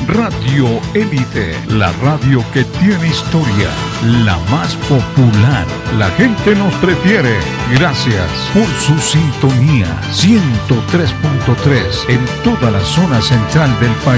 Radio Élite, la radio que tiene historia, la más popular. La gente nos prefiere. Gracias por su sintonía. 103.3 en toda la zona central del país.